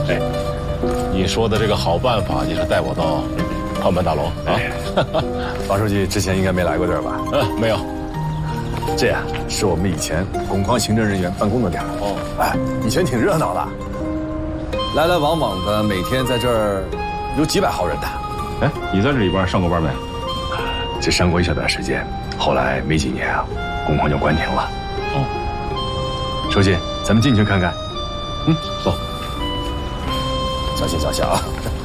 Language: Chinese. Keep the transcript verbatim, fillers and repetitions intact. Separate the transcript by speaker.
Speaker 1: 哎，你说的这个好办法就是带我到宽板大楼啊。
Speaker 2: 王书记之前应该没来过这儿吧？
Speaker 1: 嗯，没有。
Speaker 2: 这呀，是我们以前工矿行政人员办公的地儿。哦，哎，以前挺热闹的，来来往往的，每天在这儿有几百号人的。
Speaker 1: 哎，你在这里边上过班没？
Speaker 2: 只上过一小段时间，后来没几年啊，工矿就关停了。哦，书记，咱们进去看看。
Speaker 1: 嗯，走。
Speaker 2: 小心小心啊！